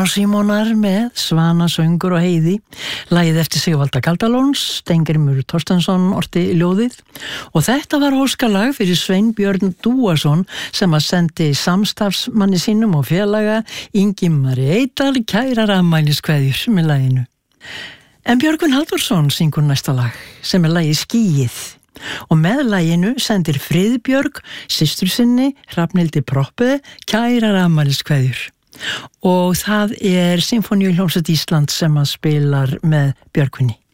Jónas Símonar með Svana, söngur og heiði, lagið eftir Sigvalda Kaldalóns, Steingrímur Thorsteinsson orti ljóðið og þetta var óskalag fyrir Sveinbjörn Dúason sem að sendi samstarfsmanni sínum og félaga Ingimari Eydal kærar afmæliskveðjur með laginu. En Björgvin Halldórsson syngur næsta lag sem er lagið Skýið. Og með laginu sendir Friðbjörg systur sinni Hrafnhildi Proppe kærar afmæliskveðjur og það er Sinfóníuhljómsveit Íslands sem að spilar með Björgvini.